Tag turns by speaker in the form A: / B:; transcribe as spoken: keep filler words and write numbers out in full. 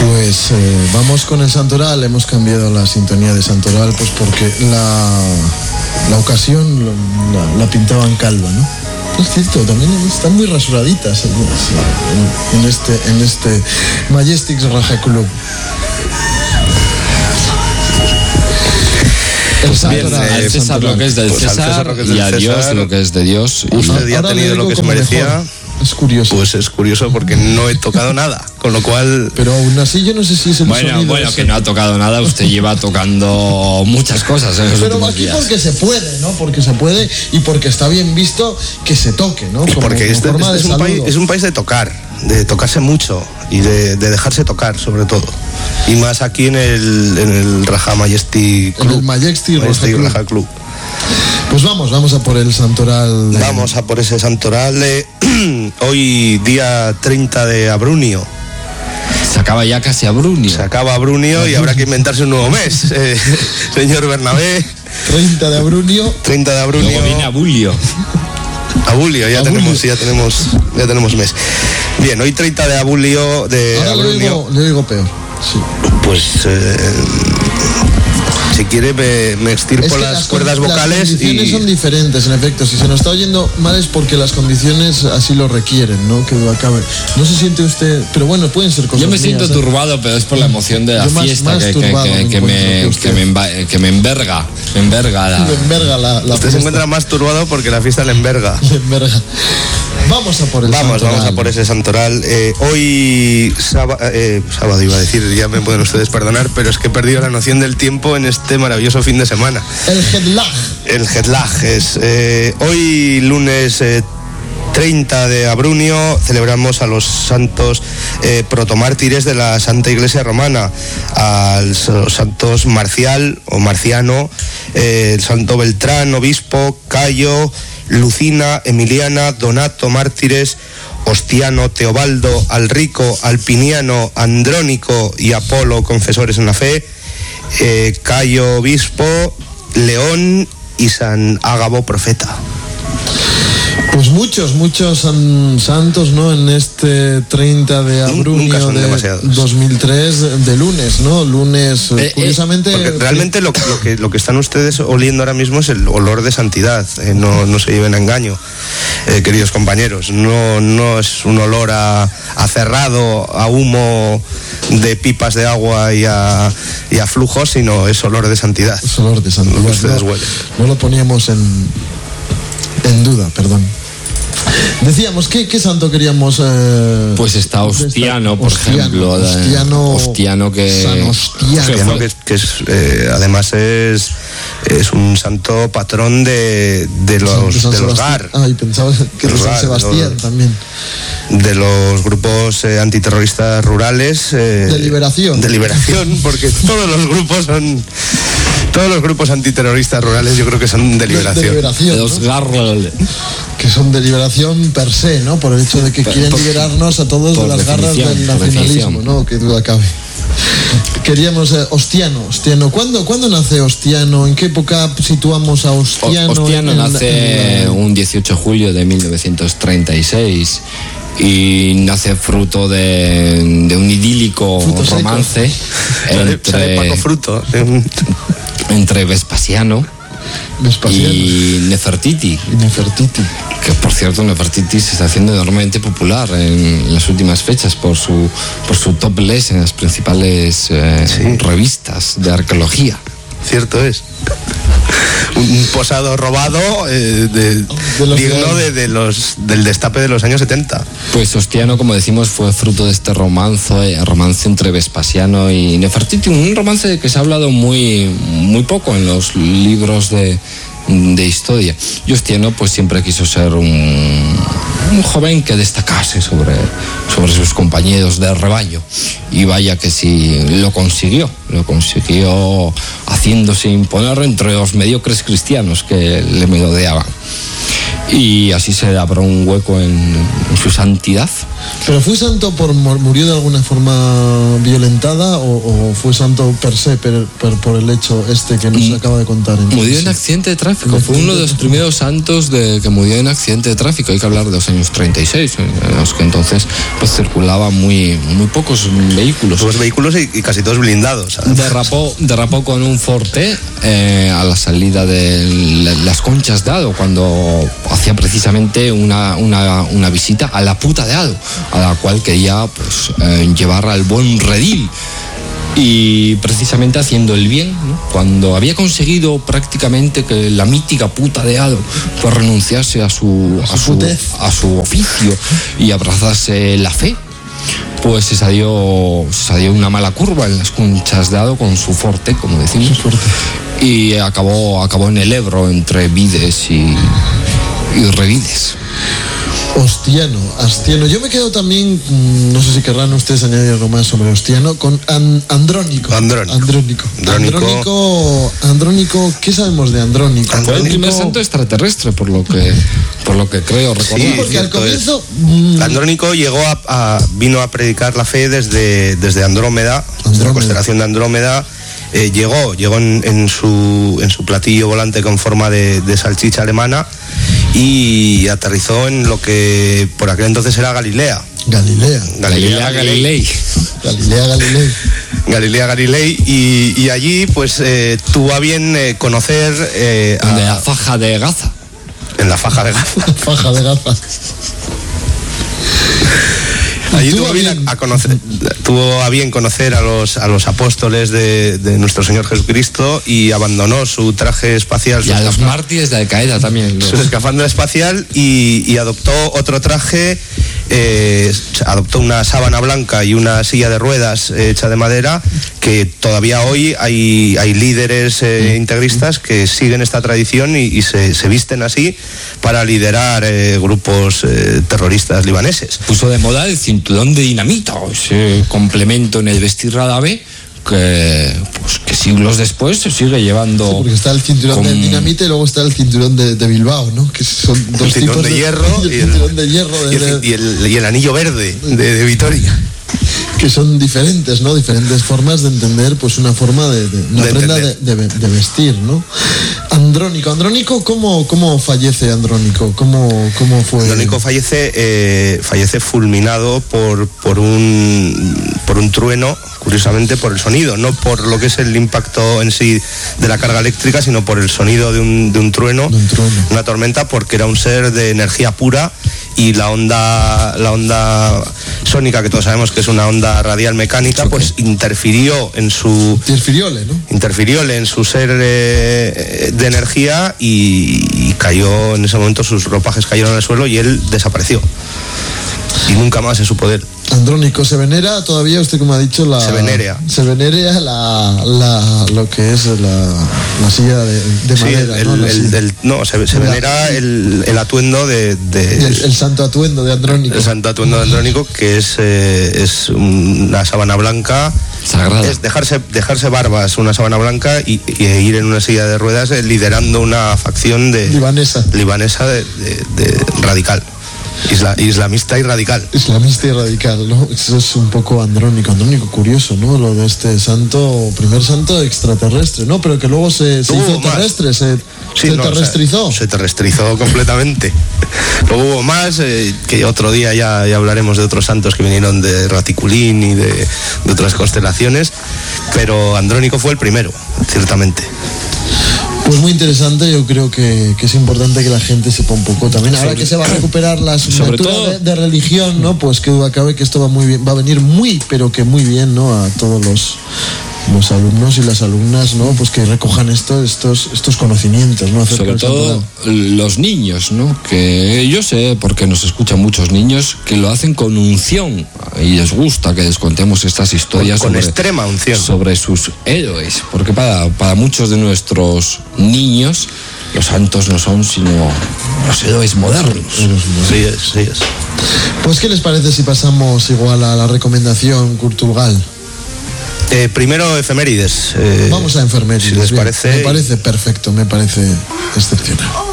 A: Pues eh, vamos con el Santoral. Hemos cambiado la sintonía de Santoral pues porque la, la ocasión la, la pintaban calva, ¿no? Es cierto, también están muy rasuraditas en, en este en este Majestics Raja Club.
B: Pues bien, eh, al César lo que es del pues César, César lo que es del y a Dios César, lo que es de Dios.
C: Usted ya ha tenido lo que se merecía. Mejor.
A: Es curioso.
C: Pues es curioso porque no he tocado nada, con lo cual...
A: Pero aún así yo no sé si es el
B: bueno,
A: sonido
B: Bueno,
A: ese.
B: que no ha tocado nada, usted lleva tocando muchas cosas en los
A: Pero
B: últimos
A: aquí
B: días.
A: porque se puede, ¿no? Porque se puede y porque está bien visto que se toque, ¿no? Como,
C: porque
A: como
C: este,
A: forma
C: este
A: de
C: es, un país, es un país de tocar, de tocarse mucho y de, de dejarse tocar, sobre todo. Y más aquí en el, en el Raja Majestic Club.
A: En el Majestic,
C: Majestic
A: Raja
C: Raja Club.
A: Pues vamos, vamos a por el Santoral. De...
C: Vamos a por ese Santoral de hoy día treinta de Abrunio.
B: Se acaba ya casi Abrunio.
C: Se acaba Abrunio y habrá que inventarse un nuevo mes. Eh, señor Bernabé.
A: treinta de Abrunio.
C: treinta de Abrunio.
B: Luego viene Abulio.
C: Abulio, ya
A: Abulio.
C: tenemos, ya tenemos, ya tenemos mes. Bien, hoy treinta de Abulio de
A: Ahora
C: Abrunio.
A: le digo, le digo peor. Sí.
C: Pues eh, si quiere me, me extirpo
A: Es que
C: las,
A: las
C: cuerdas
A: con-
C: vocales
A: Las condiciones
C: y
A: son diferentes, en efecto. Si se nos está oyendo mal es porque las condiciones así lo requieren, ¿no? Que acabe. No se siente usted, pero bueno, pueden ser cosas
B: Yo me
A: mías,
B: siento
A: ¿eh?
B: turbado, pero es por la emoción de la
A: Yo más-
B: fiesta
A: más
B: que, que,
A: turbado
B: que,
A: me
B: que,
A: encuentro
B: me,
A: que usted.
B: que, me enva- que me enverga. Me enverga la...
A: Le enverga la, la
C: usted
A: fiesta.
C: se encuentra más turbado porque la fiesta le enverga.
A: Le enverga. Vamos a por el
C: Vamos,
A: Santoral.
C: vamos a por ese Santoral. Eh, hoy sábado, eh, sábado iba a decir, ya me pueden ustedes perdonar, pero es que he perdido la noción del tiempo en este maravilloso fin de semana.
A: El jet lag.
C: El jet lag es eh, hoy lunes eh, treinta de Abrunio celebramos a los santos eh, protomártires de la Santa Iglesia Romana, a los santos Marcial o Marciano, eh, el santo Beltrán, obispo, Cayo, Lucina, Emiliana, Donato, mártires, Ostiano, Teobaldo, Alrico, Alpiniano, Andrónico y Apolo, confesores en la fe, eh, Cayo, obispo, León y San Ágabo, profeta.
A: Pues muchos, muchos san- santos, ¿no? En este treinta de Abrunio
C: Nunca son
A: de
C: demasiados.
A: dos mil tres, de lunes, ¿no? Lunes,
B: Eh,
A: curiosamente...
C: Porque realmente lo, lo, que, lo que están ustedes oliendo ahora mismo es el olor de santidad, eh, no, no se lleven a engaño, eh, queridos compañeros, no, no es un olor a, a cerrado, a humo de pipas de agua y a, y a flujos, sino es olor de santidad.
A: Es olor de santidad.
C: Lo que ustedes
A: no,
C: huelen.
A: no lo poníamos en, en duda, perdón. Decíamos, ¿qué, qué santo queríamos? Eh,
B: Pues está Ostiano, por
A: Ostiano,
B: ejemplo. de-
A: Ostiano,
B: Ostiano que...
A: San Ostiano.
B: que
C: Ostiano,
B: fue-
C: que, que es, eh, además es, es un santo patrón de, de los,
A: San
C: de los
A: Sebastián.
C: GAR.
A: Ah, y pensaba que de
C: Los
A: San
C: GAR,
A: Sebastián
C: los-
A: también.
C: De los grupos eh, antiterroristas rurales. Eh,
A: De liberación.
C: De liberación, porque todos los grupos son. Todos los grupos antiterroristas rurales yo creo que son de liberación.
A: De liberación,
B: Los
A: ¿no?
B: garros.
A: Que son de liberación per se, ¿no? Por el hecho de que
B: Por-
A: quieren
B: por-
A: liberarnos a todos de
B: por
A: las garras
B: definición,
A: del
B: por
A: nacionalismo,
B: definición.
A: ¿no? Que duda cabe. Queríamos eh, Ostiano, Ostiano. ¿Cuándo, ¿Cuándo nace Ostiano? ¿En qué época situamos a Ostiano?
B: Ostiano
A: en- en-
B: nace
A: en la-
B: un dieciocho de julio de mil novecientos treinta y seis y nace fruto de, de un idílico
A: Fruto seco.
B: romance
C: Sale, sale Paco
B: entre,
C: Fruto.
B: entre Vespasiano
A: Vespasiano
B: y Nefertiti.
A: y Nefertiti.
B: Que por cierto, Nefertiti se está haciendo enormemente popular en las últimas fechas por su por su topless en las principales eh,
C: Sí.
B: revistas de arqueología.
C: Cierto es. Un posado robado eh, de,
A: De los
C: digno
A: de-
C: de, de los, del destape de los años setenta.
B: Pues Ostiano, como decimos, fue fruto de este romance, eh, romance entre Vespasiano y Nefertiti, un romance de que se ha hablado muy, muy poco en los libros de, de historia. Y Ostiano pues siempre quiso ser un, un joven que destacase sobre, sobre sus compañeros de rebaño. Y vaya que sí, lo consiguió, lo consiguió haciéndose imponer entre los mediocres cristianos que le merodeaban. y así se abrió un hueco en, en su santidad.
A: ¿Pero fue santo por murió de alguna forma violentada o, o fue santo per se per, per, por el hecho este que nos acaba de contar? En
B: murió en accidente de tráfico, fue uno de los primeros santos de, que murió en accidente de tráfico. Hay que hablar de los años treinta y seis, en los que entonces pues circulaban muy, muy pocos vehículos.
C: Pocos vehículos y, y casi todos blindados.
B: Derrapó, derrapó con un Forte eh, a la salida de las Conchas de Ado, cuando hacía precisamente una, una, una visita a la puta de Ado, a la cual quería pues eh, llevar al buen redil, y precisamente haciendo el bien, ¿no? Cuando había conseguido prácticamente que la mítica puta de Ado pues renunciase a su, a su, a su oficio y abrazase la fe, pues se salió, se salió una mala curva en las Conchas de Ado con su Forte, como decimos, y acabó, acabó en el Ebro entre vides y, y revides.
A: Ostiano, Astiano. Yo me quedo también, no sé si querrán ustedes añadir algo más sobre Ostiano, con an, Andrónico.
C: Andrónico.
A: Andrónico.
C: Andrónico.
A: Andrónico. Andrónico. ¿Qué sabemos de Andrónico?
B: Fue el primer santo extraterrestre, por lo que, por lo que creo recordar.
A: Sí, porque al comienzo
C: es. Andrónico llegó a, a, vino a predicar la fe desde, desde Andrómeda, Andrómeda, desde la constelación de Andrómeda. Eh, llegó, llegó en, en, su, en su platillo volante con forma de, de salchicha alemana y aterrizó en lo que por aquel entonces era Galilea.
A: Galilea.
B: Galilea Galilei.
A: Galilea Galilei.
C: Galilea Galilei. Y, y allí pues eh, tuvo a bien eh, conocer... Eh,
B: a la faja de Gaza.
C: En la faja de Gaza.
A: Faja de Gaza.
C: Allí tuvo a bien a conocer, tuvo a bien conocer a los a los apóstoles de, de nuestro Señor Jesucristo y abandonó su traje espacial.
B: Y a los mártires de Al Qaeda también.
C: Su escafandra espacial y, y adoptó otro traje, eh, adoptó una sábana blanca y una silla de ruedas eh, hecha de madera, que todavía hoy hay, hay líderes eh, integristas que siguen esta tradición y, y se, se visten así para liderar eh, grupos eh, terroristas libaneses.
B: Puso de moda el cinturón de dinamita, ese complemento en el vestir árabe que, pues, que siglos después se sigue llevando. Sí,
A: porque está el cinturón con... de dinamita y luego está el cinturón de, de Bilbao, ¿no? Que son dos
C: el cinturón
A: tipos
C: de,
A: de
C: hierro
A: y el, el cinturón de hierro de,
C: y, el, y, el, y el anillo verde de, de Vitoria.
A: Que son diferentes, ¿no? Diferentes formas de entender, pues una forma de, de una
C: de
A: prenda de, de, de vestir, ¿no? Andrónico, Andrónico, ¿cómo, cómo fallece Andrónico? ¿Cómo, cómo fue?
C: Andrónico fallece, eh, fallece fulminado por, por un por un trueno, curiosamente por el sonido, no por lo que es el impacto en sí de la carga eléctrica, sino por el sonido de un, de un trueno,
A: de un trueno,
C: una tormenta, porque era un ser de energía pura y la onda la onda sónica, que todos sabemos que es una onda radial mecánica, okay, pues interfirió en su
A: interfirióle, ¿no?
C: interfirióle en su ser eh, de energía y, y cayó en ese momento, sus ropajes cayeron al suelo y él desapareció y nunca más se supo de él.
A: Andrónico, ¿se venera todavía, usted como ha dicho, la...
C: Se venera.
A: Se venera la, la, lo que es la, la silla de, de
C: sí,
A: madera,
C: el,
A: ¿no?
C: El, el, no, se, se venera el, el atuendo de... de
A: el, el santo atuendo de Andrónico.
C: El santo atuendo de Andrónico, que es, eh, es una sábana blanca.
B: Sagrada.
C: Es dejarse, dejarse barbas, una sábana blanca y, y ir en una silla de ruedas eh, liderando una facción de...
A: Libanesa.
C: Libanesa de, de, de radical. Isla, islamista y radical.
A: Islamista y radical, ¿no? Eso es un poco andrónico, andrónico, curioso, ¿no? Lo de este santo, primer santo extraterrestre, ¿no? Pero que luego se, se hizo
C: más.
A: terrestre, se,
C: sí,
A: se
C: no,
A: terrestrizó.
C: O sea, se terrestrizó completamente. Luego hubo más, eh, que otro día ya, ya hablaremos de otros santos que vinieron de Raticulín y de, de otras constelaciones, pero Andrónico fue el primero, ciertamente.
A: Pues muy interesante, yo creo que, que es importante que la gente sepa un poco también. Ahora que se va a recuperar la asignatura de, de religión, ¿no? Pues que duda cabe que esto va muy bien, va a venir muy, pero que muy bien, ¿no? A todos los, los alumnos y las alumnas, ¿no? Pues que recojan esto, estos, estos conocimientos, ¿no?
B: Sobre todo los niños, ¿no? Que yo sé, porque nos escuchan muchos niños, que lo hacen con unción y les gusta que les contemos estas historias
C: con, con
B: sobre,
C: extrema unción
B: sobre sus héroes, porque para, para muchos de nuestros niños los santos no son sino los héroes modernos.
C: Sí es, sí es.
A: Pues ¿qué les parece si pasamos igual a la recomendación cultural?
C: Eh, primero efemérides. Eh,
A: Vamos a efemérides.
C: Si les
A: bien.
C: parece.
A: Me parece perfecto, me parece excepcional.